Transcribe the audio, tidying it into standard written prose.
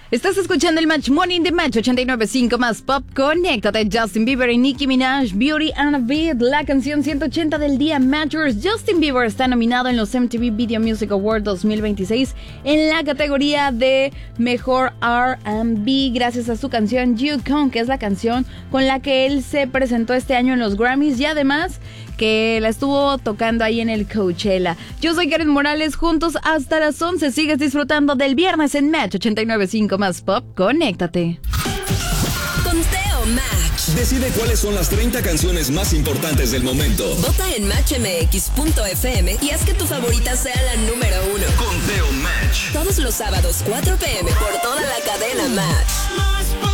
Estás escuchando el Match Morning de Match 89.5 más Pop. Conéctate. Justin Bieber y Nicki Minaj, Beauty and a Beat, la canción 180 del día Matchers. Justin Bieber está nominado en los MTV Video Music Awards 2026 en la categoría de Mejor R&B gracias a su canción You Come, que es la canción con la que él se presentó este año en los Grammys y además que la estuvo tocando ahí en el Coachella. Yo soy Karen Morales, juntos hasta las 11. Sigues disfrutando del viernes en Match 89.5 más Pop. Conéctate. Conteo Match. Decide cuáles son las 30 canciones más importantes del momento. Vota en matchmx.fm y haz que tu favorita sea la número 1. Conteo Match. Todos los sábados, 4 p.m. por toda la cadena Match.